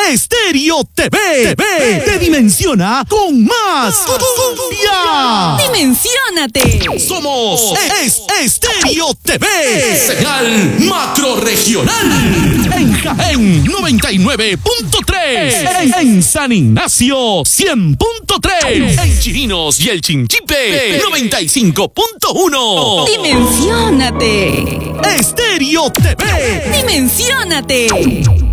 Estéreo TV. Te dimensiona con más cumbia. ¡Dimensiónate! Somos Estéreo TV. Señal macrorregional. En Jaén 99.3. En San Ignacio 100.3. En Chirinos y el Chinchipe 95.1. ¡Dimensiónate! Estéreo TV. ¡Dimensiónate!